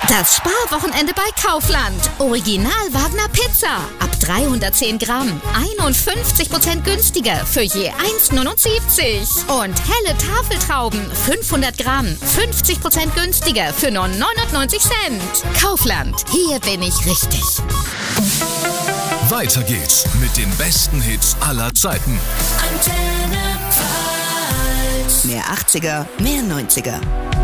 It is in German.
Das Sparwochenende bei Kaufland. Original Wagner Pizza. Ab 310 Gramm. 51% günstiger für je 1,79. Und helle Tafeltrauben. 500 Gramm. 50% günstiger für nur 99 Cent. Kaufland. Hier bin ich richtig. Weiter geht's mit den besten Hits aller Zeiten. Mehr 80er, mehr 90er.